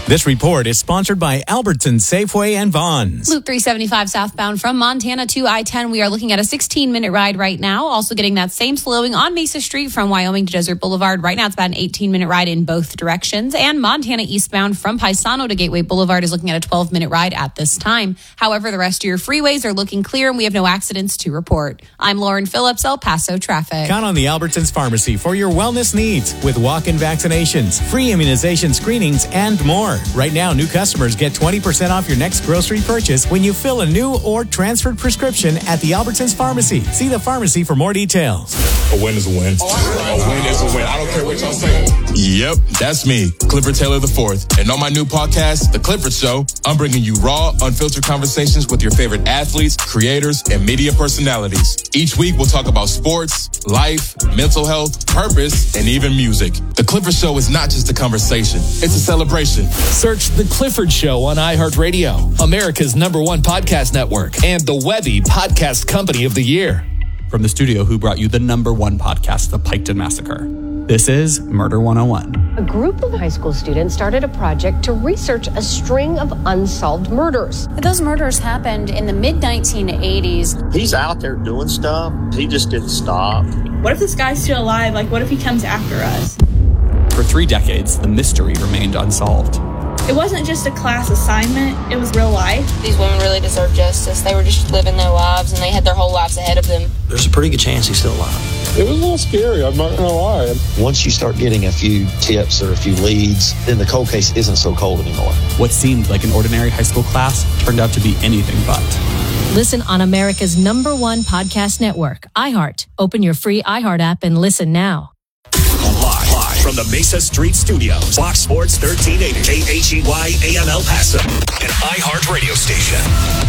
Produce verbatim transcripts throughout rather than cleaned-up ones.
This report is sponsored by Albertsons, Safeway, and Vons. Loop three seventy-five southbound from Montana to I ten. We are looking at a sixteen-minute ride right now. Also getting that same slowing on Mesa Street from Wyoming to Desert Boulevard. Right now it's about an eighteen-minute ride in both directions. And Montana eastbound from Paisano to Gateway Boulevard is looking at a twelve-minute ride at this time. However, the rest of your freeways are looking clear and we have no accidents to report. I'm Lauren Phillips, El Paso Traffic. Count on the Albertsons Pharmacy for your wellness needs with walk-in vaccinations, free immunization screenings, and more. Right now, new customers get twenty percent off your next grocery purchase when you fill a new or transferred prescription at the Albertsons Pharmacy. See the pharmacy for more details. A win is a win. A win is a win. I don't care what y'all say. Yep, that's me, Clifford Taylor the fourth. And on my new podcast, The Clifford Show, I'm bringing you raw, unfiltered conversations with your favorite athletes, creators, and media personalities. Each week, we'll talk about sports, life, mental health, purpose, and even music. The Clifford Show is not just a conversation. It's a celebration. Search The Clifford Show on iHeartRadio, America's number one podcast network, and the Webby Podcast Company of the Year. From the studio who brought you the number one podcast, The Piketon Massacre, this is Murder one oh one. A group of high school students started a project to research a string of unsolved murders. Those murders happened in the mid nineteen eighties. He's out there doing stuff. He just didn't stop. What if this guy's still alive? Like, what if he comes after us? For three decades, the mystery remained unsolved. It wasn't just a class assignment, it was real life. These women really deserve justice. They were just living their lives, and they had their whole lives ahead of them. There's a pretty good chance he's still alive. It was a little scary, I'm not gonna lie. Once you start getting a few tips or a few leads, then the cold case isn't so cold anymore. What seemed like an ordinary high school class turned out to be anything but. Listen on America's number one podcast network, iHeart. Open your free iHeart app and listen now. Live, live from the Mesa Street Studios, Fox Sports thirteen eighty, K H E Y A M El Paso, an iHeart radio station.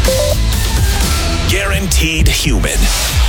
Guaranteed human.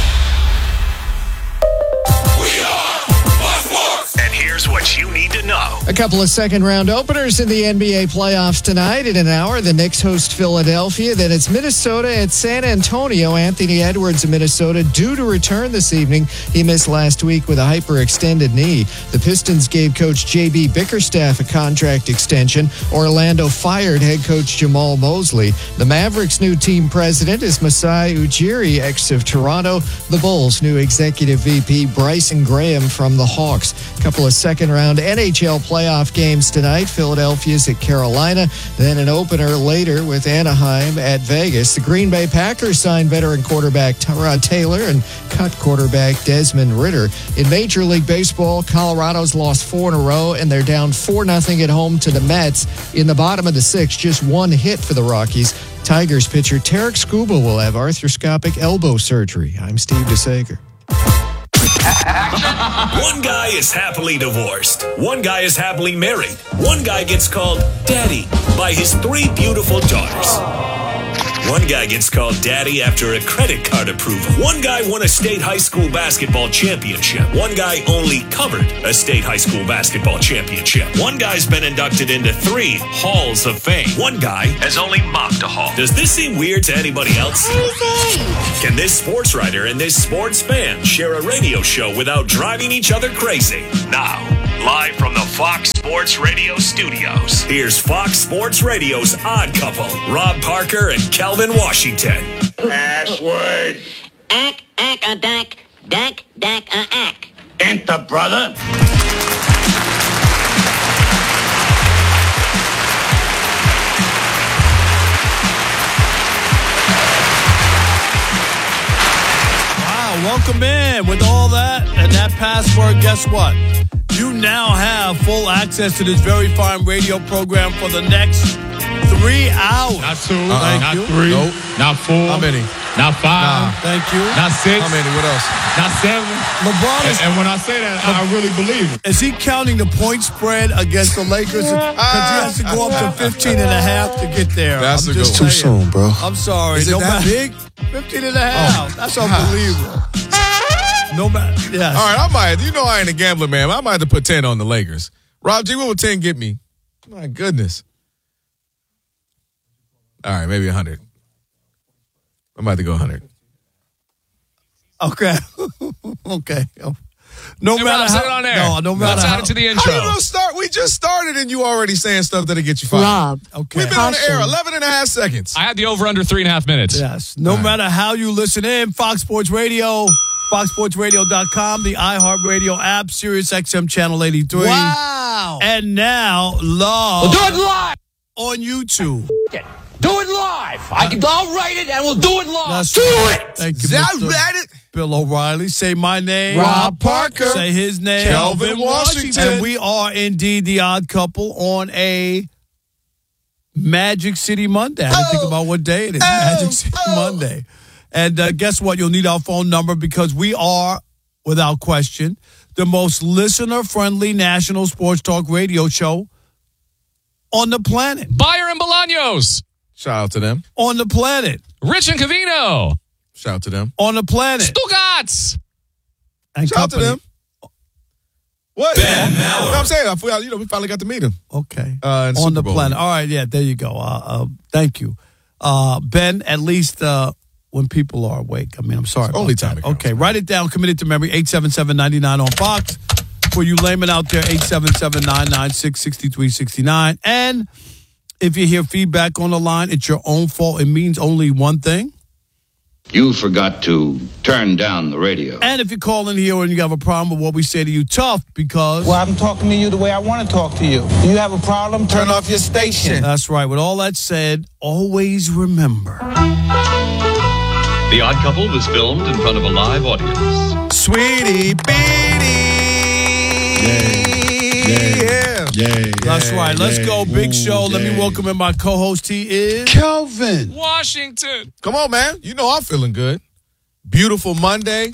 We are Fox Sports. And here's what you need to know. A couple of second-round openers in the N B A playoffs tonight. In an hour, the Knicks host Philadelphia. Then it's Minnesota at San Antonio. Anthony Edwards of Minnesota due to return this evening. He missed last week with a hyperextended knee. The Pistons gave coach J B Bickerstaff a contract extension. Orlando fired head coach Jamal Mosley. The Mavericks' new team president is Masai Ujiri, ex of Toronto. The Bulls' new executive V P Bryson Graham from the Hawks. A couple of second-round N H L playoff games tonight. Philadelphia's at Carolina. Then an opener later with Anaheim at Vegas. The Green Bay Packers signed veteran quarterback Tyrod Taylor and cut quarterback Desmond Ridder. In Major League Baseball, Colorado's lost four in a row, and they're down four nothing at home to the Mets. In the bottom of the sixth, just one hit for the Rockies. Tigers pitcher Tarek Skubal will have arthroscopic elbow surgery. I'm Steve DeSager. One guy is happily divorced. One guy is happily married. One guy gets called daddy by his three beautiful daughters. One guy gets called daddy after a credit card approval. One guy won a state high school basketball championship. One guy only covered a state high school basketball championship. One guy's been inducted into three halls of fame. One guy has only mopped a hall. Does this seem weird to anybody else? Can this sports writer and this sports fan share a radio show without driving each other crazy? Now, live from the Fox Sports Radio studios, here's Fox Sports Radio's odd couple, Rob Parker and Calvin Washington. Ashwood. Ack, ack, a dack, dack, dack, a ack. Enter, brother. Welcome in. With all that and that password, guess what? You now have full access to this very fine radio program for the next three hours. Not two, uh-uh. not you. three, nope. not four. How many? Not five. Nah, thank you. Not six. How many? What else? Not seven. LeBron is, and, and when I say that, Le- I really believe it. Is he counting the point spread against the Lakers? Because he has to go up to fifteen and a half to get there. That's I'm a just good Too soon, bro. I'm sorry. Is it no that matter, big? fifteen and a half. Oh. That's unbelievable. No matter. Yes. All right, I might. You know I ain't a gambler, man. I might have to put ten on the Lakers. Rob G, what would ten get me? My goodness. All right, maybe one hundred. I'm about to go one hundred. Okay. Okay. No Hey, matter Rob, how, say it on air. No, no matter Let's how. add it to the intro. How you gonna start? We just started and you already saying stuff that'll get you fired. Rob. Okay. We've been on the air eleven and a half seconds. I had the over under three and a half minutes. Yes. No right. matter how you listen in, Fox Sports Radio, fox sports radio dot com, the iHeartRadio app, Sirius X M Channel eighty-three. Wow. And now, live. We'll do it live. On YouTube. Do it live. I can, I'll write it and we'll do it live. That's do right. it. Thank you, I Mister read it. Bill O'Reilly. Say my name. Rob Parker. Say his name. Kelvin Washington. And we are indeed the odd couple on a Magic City Monday. I didn't think about what day it is. Oh, Magic City oh. Monday. And uh, guess what? You'll need our phone number because we are, without question, the most listener-friendly national sports talk radio show on the planet. Bayer and Bolaños. Shout out to them. On the planet. Rich and Covino. Shout out to them. On the planet. Stugats. And Shout out to company. them. What? Ben no, I'm saying, I feel, you know, we finally got to meet him. Okay. Uh, in on Super the Bowl. planet. All right, yeah, there you go. Uh, uh, thank you. Uh, Ben, at least uh, when people are awake. I mean, I'm sorry. It's only about time that. it counts, Okay, write it down. Committed to memory, eight seven seven, nine nine on Fox. For you laymen out there, eight seven seven, nine nine six, six three six nine. And if you hear feedback on the line, it's your own fault. It means only one thing. You forgot to turn down the radio. And if you call in here and you have a problem with what we say to you, tough, because... Well, I'm talking to you the way I want to talk to you. You have a problem, turn off your station. That's right. With all that said, always remember. The Odd Couple was filmed in front of a live audience. Sweetie Beanie. Yeah. Yay. That's right. Let's go. Big show. Let me welcome in my co-host. He is... Kelvin. Washington. Come on, man. You know I'm feeling good. Beautiful Monday.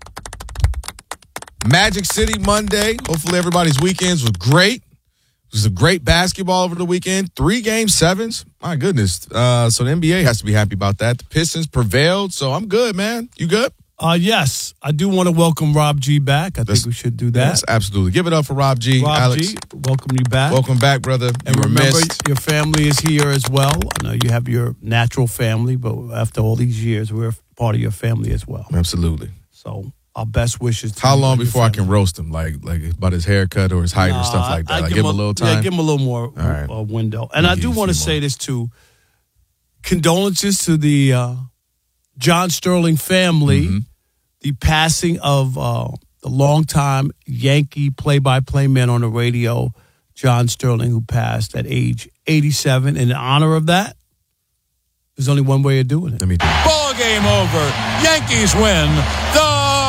Magic City Monday. Hopefully everybody's weekends was great. It was a great basketball over the weekend. Three game sevens. My goodness. Uh, so the N B A has to be happy about that. The Pistons prevailed, so I'm good, man. You good? Uh, yes. I do want to welcome Rob G back. I That's, think we should do that. Yes, absolutely. Give it up for Rob G. Rob Alex. G, welcome you back. Welcome back, brother. And you were remember, missed. your family is here as well. I know you have your natural family, but after all these years, we're part of your family as well. Absolutely. So our best wishes to How you long and your before I can family. roast him? Like, like about his haircut or his height or stuff like that. I Like, give him a little time. Yeah, give him a little more right. uh, window. And I'll I give do you a want to few say more. this too. Condolences to the uh, John Sterling family. Mm-hmm. The passing of uh, the longtime Yankee play-by-play man on the radio, John Sterling, who passed at age eighty-seven. In honor of that, there's only one way of doing it. Let me do it. Ball game over. Yankees win. The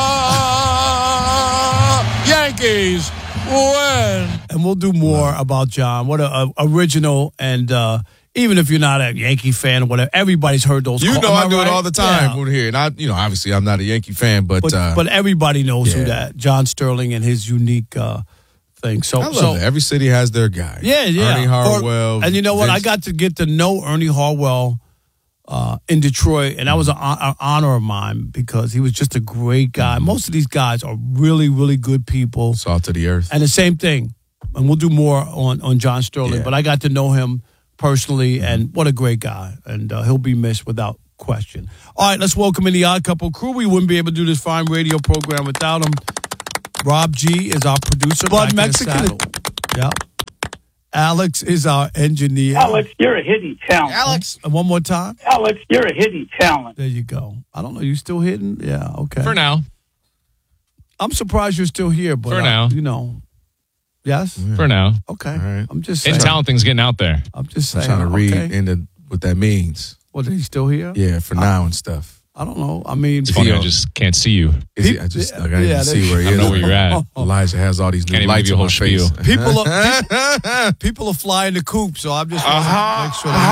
Yankees win. And we'll do more about John. What a, a original and uh, even if you're not a Yankee fan or whatever, everybody's heard those. You calls. know Am I do right? it all the time Yeah. over here. And I, you know, obviously I'm not a Yankee fan, but But, uh, but everybody knows who yeah. that John Sterling and his unique uh, thing. So, I love so it. Every city has their guy. yeah, yeah. Ernie Harwell. Or- and you know what? Vince- I got to get to know Ernie Harwell uh, in Detroit, and that was an, hon- an honor of mine because he was just a great guy. Mm-hmm. Most of these guys are really, really good people. Salt to the earth. And the same thing, and we'll do more on, on John Sterling, Yeah. but I got to know him personally, and what a great guy. And uh, he'll be missed without question. All right, let's welcome in the Odd Couple crew. We wouldn't be able to do this fine radio program without him. Rob G is our producer. Blood back in the Mexican. saddle. Yeah. Alex is our engineer. Alex, you're a hitting talent. Alex. And one more time. Alex, you're a hitting talent. There you go. I don't know. You still hitting? Yeah, okay. For now. I'm surprised you're still here, but For uh, now. you know. Yes? For now. Okay. All right. I'm just And saying. talent thing's getting out there. I'm just I'm saying. trying to read okay. into what that means. What, is he still here? Yeah, for now and stuff. I don't know. I mean, It's funny, Theo. I just can't see you. Is he, I just, like, I didn't Yeah, even see they- where he I is. don't know where you're at. Elijah has all these new Can't even lights give you on a my whole face. spiel. People are, people are flying the coop, so I'm just want to make sure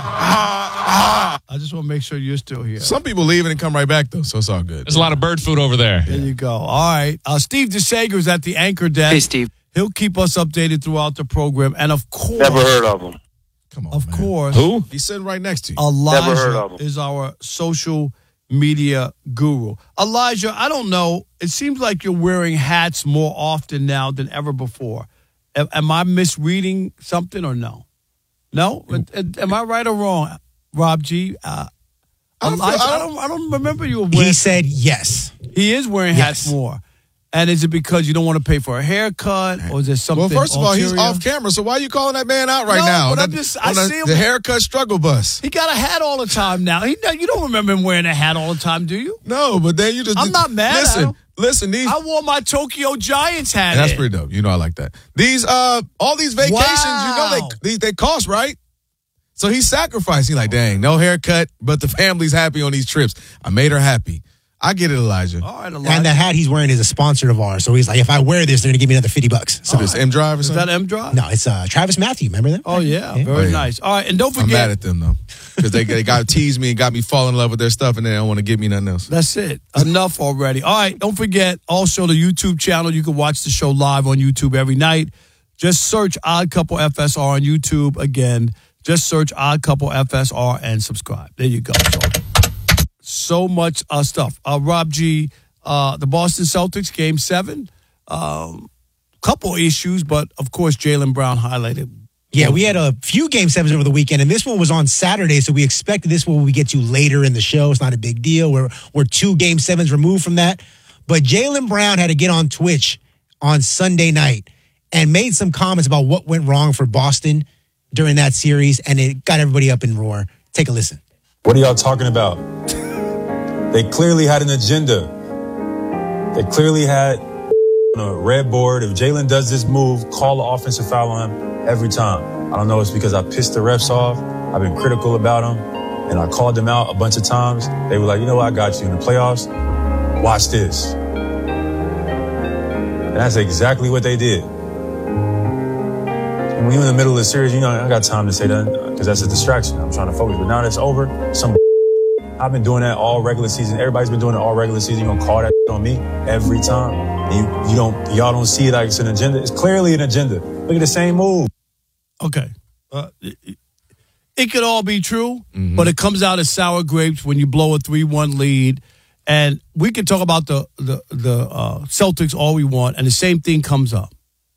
that you're still, I just want to make sure you're still here. Some people leave and come right back, though, so it's all good. There's a lot of bird food over there. There you go. All right. Uh, Steve DeSager is at the anchor desk. Hey, Steve. He'll keep us updated throughout the program. And of course, Never heard of him. Come on, of man. course, Who? He's sitting right next to you. Never heard Elijah of him. is our social media guru. Elijah, I don't know. It seems like you're wearing hats more often now than ever before. Am, am I misreading something or no? No? Am I right or wrong, Rob G? Uh, I don't feel- Elijah, I I don't- don't, I don't remember you were wearing. He said yes. He is wearing hats Yes. more. And is it because you don't want to pay for a haircut, or is there something? Well, first of all, he's ulterior? off camera, so why are you calling that man out right No, now? but On I'm the- just- I on the, see him- the haircut struggle bus. He got a hat all the time now. He, you don't remember him wearing a hat all the time, do you? No, but then you just. I'm not mad Listen, at him. listen. These. I wore my Tokyo Giants hat. And that's in. pretty dope. You know, I like that. These, uh, all these vacations, Wow. you know, they, they they cost, right? So he's sacrificing. He's like, dang, no haircut, but the family's happy on these trips. I made her happy. I get it, Elijah. All right, Elijah. And the hat he's wearing is a sponsor of ours. So he's like, if I wear this, they're going to give me another fifty bucks. So this M Drive or Is something? that M Drive? No, it's uh, Travis Matthew. Remember that? Oh, yeah. Yeah. Very Oh, yeah. nice. All right, and don't I'm forget. mad at them, though, because they, they got to tease me and got me fall in love with their stuff, and they don't want to give me nothing else. That's it. Enough already. All right, don't forget also the YouTube channel. You can watch the show live on YouTube every night. Just search Odd Couple F S R on YouTube. Again, just search Odd Couple F S R and subscribe. There you go. So, so much uh, stuff. Uh, Rob G, uh, the Boston Celtics, game seven. Um, couple issues, but of course, Jaylen Brown highlighted. Yeah, we had a few game sevens over the weekend, and this one was on Saturday, so we expected this one we get to later in the show. It's not a big deal. We're, we're two game sevens removed from that. But Jaylen Brown had to get on Twitch on Sunday night and made some comments about what went wrong for Boston during that series, and it got everybody up in roar. Take a listen. What are y'all talking about? They clearly had an agenda. They clearly had on a red board. If Jaylen does this move, call the offensive foul on him every time. I don't know. It's because I pissed the refs off. I've been critical about them, and I called them out a bunch of times. They were like, you know what? I got you in the playoffs. Watch this. And that's exactly what they did. And when you're in the middle of the series, you know, I got time to say that because that's a distraction. I'm trying to focus. But now that's over, some I've been doing that all regular season. Everybody's been doing it all regular season. You're gonna call that on me every time. And you, you don't, y'all don't see it like it's an agenda. It's clearly an agenda. Look at the same move. Okay. Uh, it, it could all be true, mm-hmm. but it comes out as sour grapes when you blow a three one lead. And we can talk about the the, the uh, Celtics all we want, and the same thing comes up.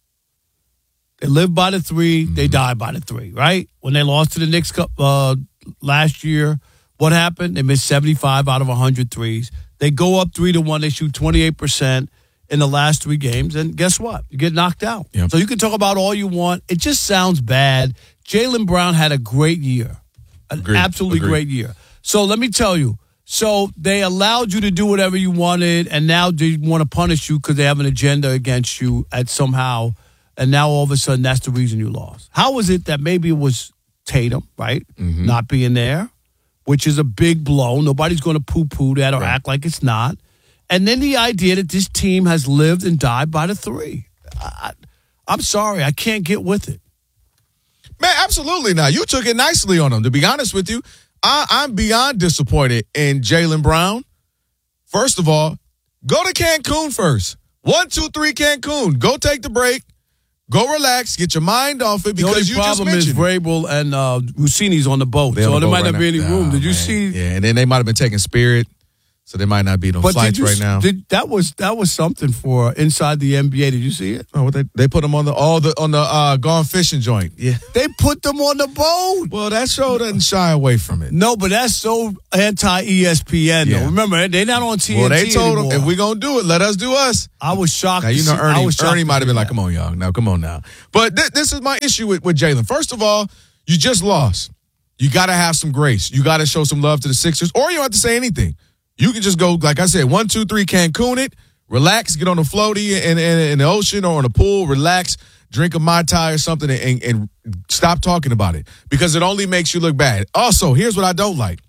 They live by the three, mm-hmm. they die by the three, right? When they lost to the Knicks uh, last year, what happened? They missed seventy-five out of one hundred threes. They go up three to one. They shoot twenty-eight percent in the last three games. And guess what? You get knocked out. Yep. So you can talk about all you want. It just sounds bad. Jaylen Brown had a great year, an Agreed. absolutely Agreed. great year. So let me tell you. So they allowed you to do whatever you wanted, and now they want to punish you because they have an agenda against you at somehow. And now all of a sudden, that's the reason you lost. How was it that maybe it was Tatum, right, mm-hmm. not being there, which is a big blow. Nobody's going to poo-poo that or right. act like it's not. And then the idea that this team has lived and died by the three. I, I'm sorry. I can't get with it. Man, absolutely not. You took it nicely on them. To be honest with you, I, I'm beyond disappointed in Jaylen Brown. First of all, go to Cancun first. One, two, three, Cancun. Go take the break. Go relax. Get your mind off it because the you just only mentioned problem is Vrabel and uh, Rossini's on the boat, They're so the there boat might right not be any now. room. Oh, Did you man. see? Yeah, and then they might have been taking Spirit, so they might not be on but flights did you, right now. Did, that was that was something for inside the N B A. Did you see it? Oh, what they they put them on the all the on the uh, gone fishing joint. Yeah, they put them on the boat. Well, that show doesn't shy away from it. No, but that's so anti E S P N. Yeah. Though. Remember, they're not on T N T Well, they told anymore. them if we're gonna do it, let us do us. I was shocked. Now, you know, see, Ernie, I was shocked Ernie might have been that. like, "Come on, y'all, now come on now." But th- this is my issue with, with Jaylen. First of all, you just lost. You got to have some grace. You got to show some love to the Sixers, or you don't have to say anything. You can just go, like I said, one, two, three, Cancun it, relax, get on the floaty in, in, in the ocean or in the pool, relax, drink a Mai Tai or something, and, and stop talking about it because it only makes you look bad. Also, here's what I don't like.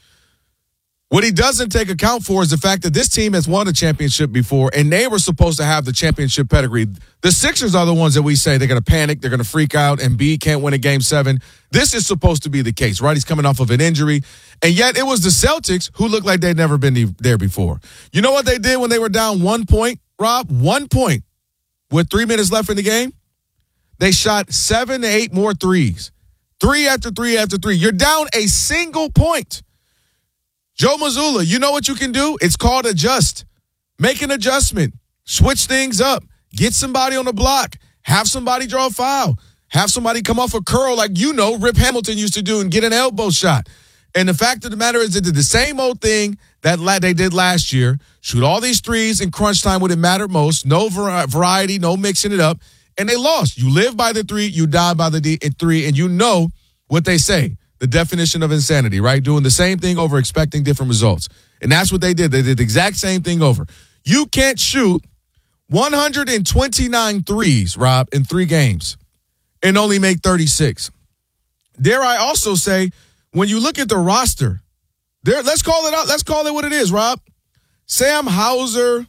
What he doesn't take account for is the fact that this team has won a championship before, and they were supposed to have the championship pedigree. The Sixers are the ones that we say they're going to panic, they're going to freak out, and B can't win a game seven. This is supposed to be the case, right? He's coming off of an injury, and yet it was the Celtics who looked like they'd never been there before. You know what they did when they were down one point, Rob? One point with three minutes left in the game? They shot seven to eight more threes. Three after three after three. You're down a single point. Joe Mazzulla, you know what you can do? It's called adjust. Make an adjustment. Switch things up. Get somebody on the block. Have somebody draw a foul. Have somebody come off a curl like you know Rip Hamilton used to do and get an elbow shot. And the fact of the matter is they did the same old thing that la- they did last year. Shoot all these threes in crunch time when it mattered most. No vari- variety, no mixing it up. And they lost. You live by the three, you die by the D- three, and you know what they say, the definition of insanity, right? Doing the same thing over, expecting different results. And that's what they did. They did the exact same thing over. You can't shoot one hundred twenty-nine threes, Rob, in three games and only make thirty-six. Dare I also say, when you look at the roster, there, let's call it out. Let's call it what it is, Rob. Sam Hauser,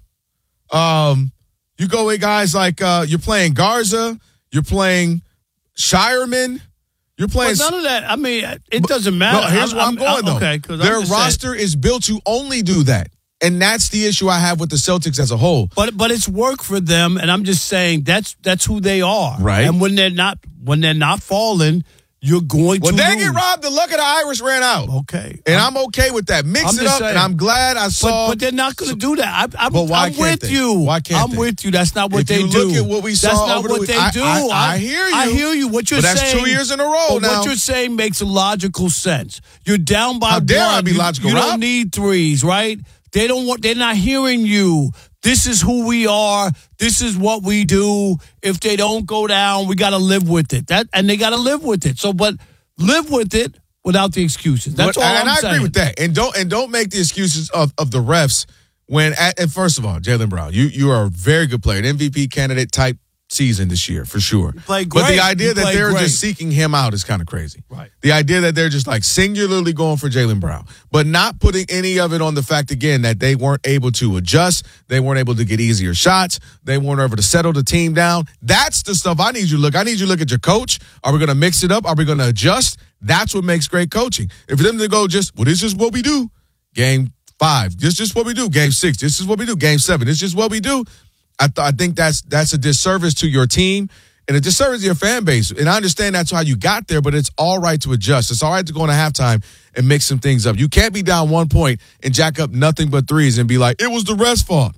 um, you go with guys like uh, you're playing Garza, you're playing Shireman, you're playing. But none of that. I mean, it doesn't matter. No, here's I'm, where I'm, I'm going though. Okay, their roster saying. is built to only do that, and that's the issue I have with the Celtics as a whole. But but it's work for them, and I'm just saying that's that's who they are, right? And when they're not when they're not falling, you're going well, to. Well, dang lose. it, Rob. The luck of the Irish ran out. Okay, and I'm, I'm okay with that. Mix I'm it up, saying, and I'm glad I saw. But, but they're not going to do that. I, I'm, but why I'm can't with they? you. Why can't I'm they? with you. That's not what if they you do. Look at what we saw. That's not over what the they I, do. I, I, I hear you. I hear you. What you're but that's saying. two years in a row but now. What you're saying makes a logical sense. You're down by How one. dare I be you, logical, You Rob? don't need threes, right? They don't want. They're not hearing you. This is who we are. This is what we do. If they don't go down, we got to live with it. That and they got to live with it. So, but live with it without the excuses. That's but, all and I'm I saying. agree with that. And don't and don't make the excuses of, of the refs when. At, and first of all, Jaylen Brown, you you are a very good player, an M V P candidate type season this year for sure. Played But great. the idea You that played they're great. just seeking him out is kind of crazy. Right. The idea that they're just like singularly going for Jaylen Brown, but not putting any of it on the fact again that they weren't able to adjust, they weren't able to get easier shots, they weren't able to settle the team down. That's the stuff I need you to look. I need you to look at your coach. Are we going to mix it up? Are we going to adjust? That's what makes great coaching. If for them to go just, well, this is what we do. Game five, this is just what we do. Game six, this is what we do. Game seven, this is just what we do. I, th- I think that's that's a disservice to your team and a disservice to your fan base. And I understand that's how you got there, but it's all right to adjust. It's all right to go into halftime and mix some things up. You can't be down one point and jack up nothing but threes and be like, it was the ref's fault.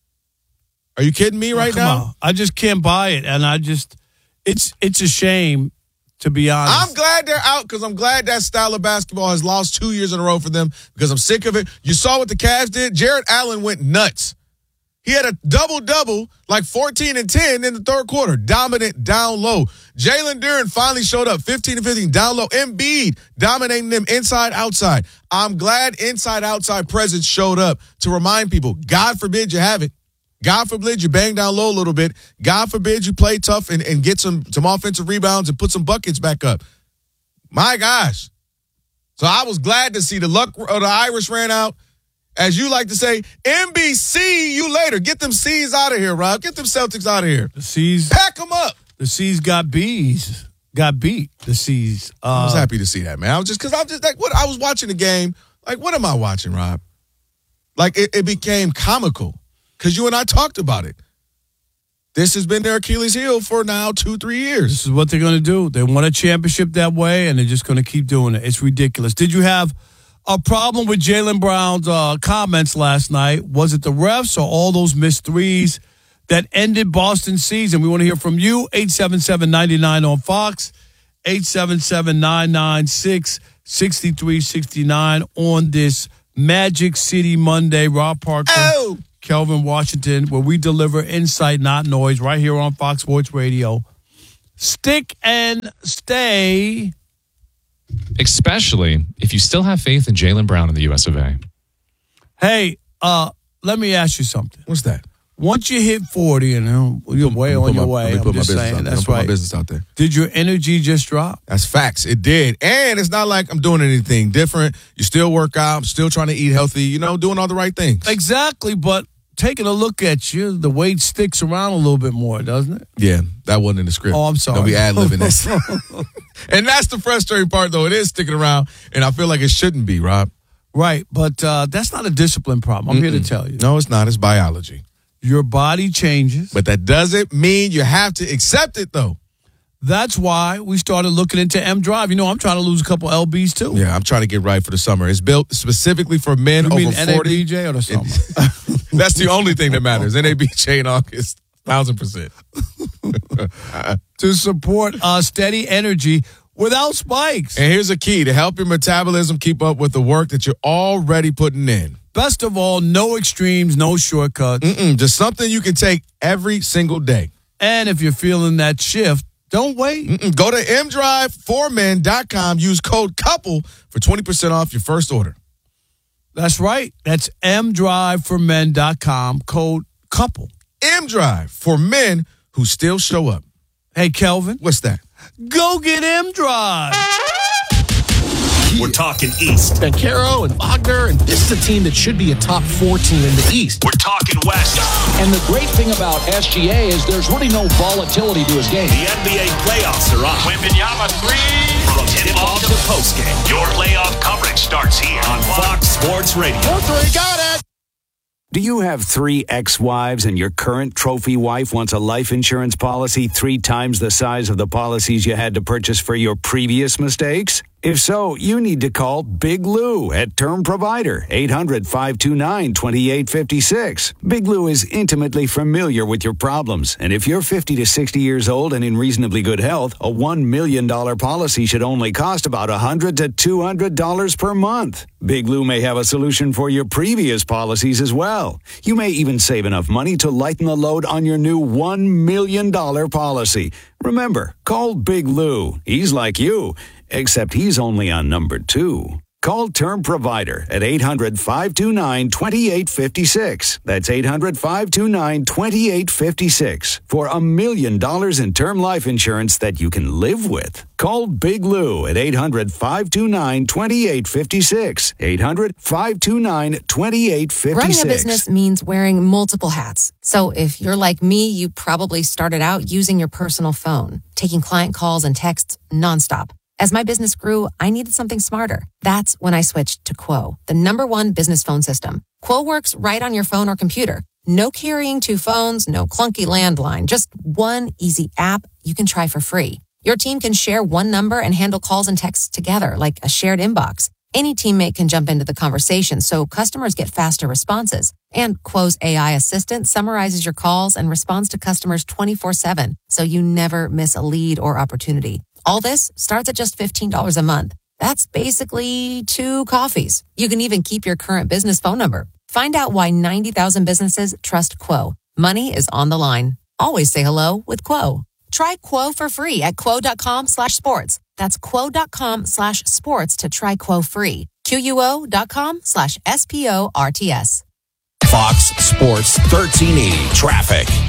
Are you kidding me right oh, come now? On. I just can't buy it. And I just, it's it's a shame, to be honest. I'm glad they're out because I'm glad that style of basketball has lost two years in a row for them because I'm sick of it. You saw what the Cavs did? Jarrett Allen went nuts. He had a double-double, like fourteen and ten in the third quarter. Dominant down low. Jalen Duren finally showed up, fifteen and fifteen down low. Embiid dominating them inside, outside. I'm glad inside-outside presence showed up to remind people, God forbid you have it. God forbid you bang down low a little bit. God forbid you play tough and, and get some, some offensive rebounds and put some buckets back up. My gosh. So I was glad to see the luck of the Irish ran out. As you like to say, N B C you later. Get them C's out of here, Rob. Get them Celtics out of here. The C's. Pack them up. The C's got B's. Got beat. The C's. Uh, I was happy to see that, man. I was just, because I was just like, what? I was watching the game. Like, what am I watching, Rob? Like, it, it became comical because you and I talked about it. This has been their Achilles heel for now two, three years. This is what they're going to do. They won a championship that way, and they're just going to keep doing it. It's ridiculous. Did you have a problem with Jaylen Brown's uh, comments last night? Was it the refs or all those missed threes that ended Boston's season? We want to hear from you. eight seven seven, nine nine on Fox. eight seven seven, nine nine six, six three six nine on this Magic City Monday. Rob Parker, oh. Kelvin Washington, where we deliver insight, not noise, right here on Fox Sports Radio. Stick and stay. Especially if you still have faith in Jaylen Brown in the U S of A. Hey, uh, let me ask you something. What's that? Once you hit forty and uh, you're way on your my, way, I'm just saying, that's put right. my business out there. Did your energy just drop? That's facts. It did. And it's not like I'm doing anything different. You still work out. I'm still trying to eat healthy, you know, doing all the right things. Exactly, but taking a look at you, the weight sticks around a little bit more, doesn't it? Yeah, that wasn't in the script. Oh, I'm sorry. Don't be ad-libbing this. And that's the frustrating part, though. It is sticking around, and I feel like it shouldn't be, Rob. Right, but uh, that's not a discipline problem. I'm Mm-mm. here to tell you. No, it's not. It's biology. Your body changes. But that doesn't mean you have to accept it, though. That's why we started looking into M Drive. You know, I'm trying to lose a couple L Bs, too. Yeah, I'm trying to get right for the summer. It's built specifically for men you over mean forty. N A B J or the summer? That's the only thing that matters. N A B J in August, one thousand percent. To support uh, steady energy without spikes. And here's a key to help your metabolism keep up with the work that you're already putting in. Best of all, no extremes, no shortcuts. Mm-mm, just something you can take every single day. And if you're feeling that shift, don't wait. Mm-mm, go to m drive for men dot com. Use code COUPLE for twenty percent off your first order. That's right. That's m drive for men dot com, code COUPLE. M-Drive for men who still show up. Hey, Kelvin. What's that? Go get M-Drive. We're talking East. Bancaro and Wagner, and this is a team that should be a top four team in the East. We're talking West. And the great thing about S G A is there's really no volatility to his game. The N B A playoffs are on. Wembanyama three. From tip-off to postgame, your playoff coverage starts here on Fox Sports Radio. Three, got it. Do you have three ex-wives and your current trophy wife wants a life insurance policy three times the size of the policies you had to purchase for your previous mistakes? If so, you need to call Big Lou at Term Provider, eight hundred, five two nine, two eight five six. Big Lou is intimately familiar with your problems, and if you're fifty to sixty years old and in reasonably good health, a one million dollars policy should only cost about one hundred to two hundred dollars per month. Big Lou may have a solution for your previous policies as well. You may even save enough money to lighten the load on your new one million dollars policy. Remember, call Big Lou. He's like you, except he's only on number two. Call Term Provider at eight hundred, five two nine, two eight five six. That's eight hundred, five two nine, two eight five six for a million dollars in term life insurance that you can live with. Call Big Lou at eight hundred, five two nine, two eight five six. eight hundred, five two nine, two eight five six. Running a business means wearing multiple hats. So if you're like me, you probably started out using your personal phone, taking client calls and texts nonstop. As my business grew, I needed something smarter. That's when I switched to Quo, the number one business phone system. Quo works right on your phone or computer. No carrying two phones, no clunky landline, just one easy app you can try for free. Your team can share one number and handle calls and texts together like a shared inbox. Any teammate can jump into the conversation so customers get faster responses. And Quo's A I assistant summarizes your calls and responds to customers twenty-four seven, so you never miss a lead or opportunity. All this starts at just fifteen dollars a month. That's basically two coffees. You can even keep your current business phone number. Find out why ninety thousand businesses trust Quo. Money is on the line. Always say hello with Quo. Try Quo for free at quo.com slash sports. That's quo.com slash sports to try Quo free. Q-U-O.com slash S-P-O-R-T-S. Fox Sports thirteen eighty Traffic.